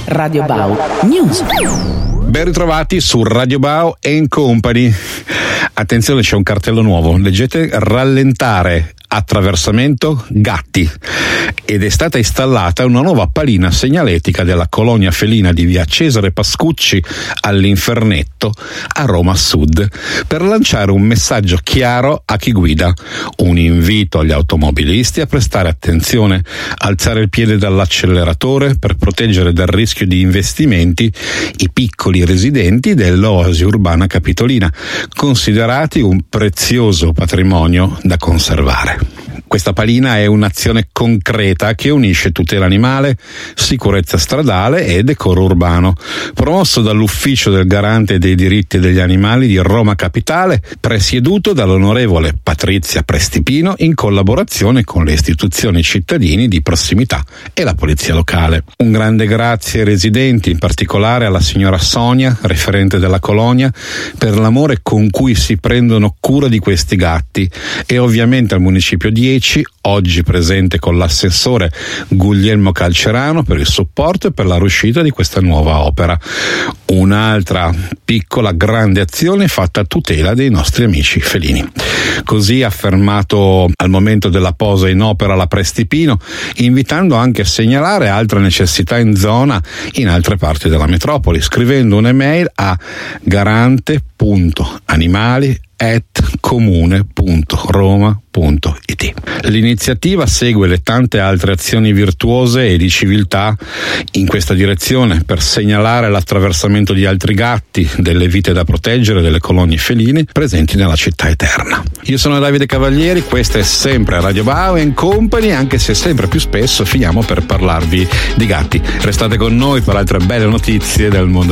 Radio Bau News. Ben ritrovati su Radio Bau Company. Attenzione, c'è un cartello nuovo. Leggete: rallentare, attraversamento, gatti. Ed è stata installata una nuova palina segnaletica della colonia felina di via Cesare Pascucci all'Infernetto a Roma Sud per lanciare un messaggio chiaro a chi guida, un invito agli automobilisti a prestare attenzione, alzare il piede dall'acceleratore per proteggere dal rischio di investimenti i piccoli residenti dell'oasi urbana capitolina, considerati un prezioso patrimonio da conservare. Questa palina è un'azione concreta che unisce tutela animale, sicurezza stradale e decoro urbano, promosso dall'Ufficio del Garante dei diritti degli animali di Roma Capitale, presieduto dall'onorevole Patrizia Prestipino in collaborazione con le istituzioni cittadine di prossimità e la polizia locale. Un grande grazie ai residenti, in particolare alla signora Sonia, referente della colonia, per l'amore con cui si prendono cura di questi gatti, e ovviamente al Municipio 10, oggi presente con l'assessore Guglielmo Calcerano, per il supporto e per la riuscita di questa nuova opera. Un'altra piccola grande azione fatta a tutela dei nostri amici felini. Così ha affermato al momento della posa in opera la Prestipino, invitando anche a segnalare altre necessità in zona in altre parti della metropoli, scrivendo un'email a garante.animali@comune.roma.it. L'iniziativa segue le tante altre azioni virtuose e di civiltà in questa direzione per segnalare l'attraversamento di altri gatti, delle vite da proteggere, delle colonie feline presenti nella città eterna. Io sono Davide Cavalieri, questa è sempre Radio Bau Company, anche se sempre più spesso finiamo per parlarvi di gatti. Restate con noi per altre belle notizie del mondo